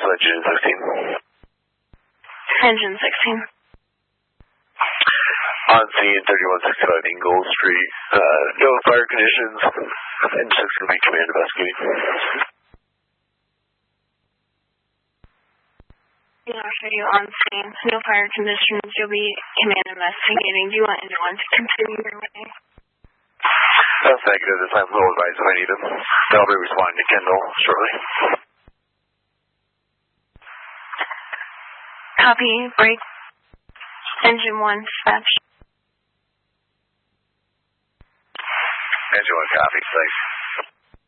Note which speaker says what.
Speaker 1: Engine 16.
Speaker 2: Engine 16.
Speaker 1: On scene, 3165 Ingalls Street. No fire conditions. Engine 6 will be command investigating.
Speaker 2: Yeah, for you on scene. No fire conditions. You'll be command investigating. Do you want anyone to continue your way?
Speaker 1: That's negative. This time we'll advise if I need them. They'll be responding to Kendall shortly.
Speaker 2: Copy. Break. Engine 1, dispatch.
Speaker 1: Engine 1, copy. Thanks.